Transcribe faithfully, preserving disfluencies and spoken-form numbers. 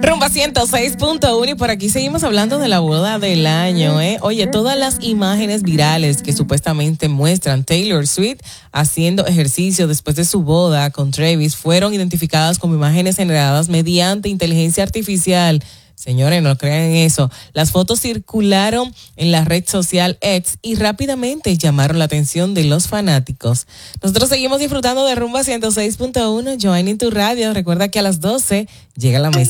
Rumba ciento seis punto uno y por aquí seguimos hablando de la boda del año, ¿eh? Oye, todas las imágenes virales que supuestamente muestran Taylor Swift haciendo ejercicio después de su boda con Travis fueron identificadas como imágenes generadas mediante inteligencia artificial. Señores, no crean en eso. Las fotos circularon en la red social X y rápidamente llamaron la atención de los fanáticos. Nosotros seguimos disfrutando de Rumba ciento seis punto uno, Join in tu radio. Recuerda que a las doce llega la mesa